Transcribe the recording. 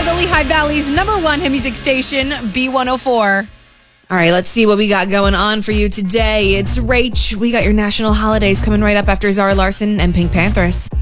are the Lehigh Valley's #1 hit music station, B104. All right, let's see what we got going on for you today. It's Rach. We got your national holidays coming right up after Zara Larsson and Pink Panthers.